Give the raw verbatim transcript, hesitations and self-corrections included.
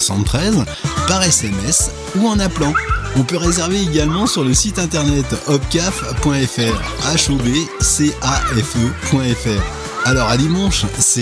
soixante-treize, par S M S ou en appelant. On peut réserver également sur le site internet hobcaf point f r, h o b c a f e point f r. Alors à dimanche, c'est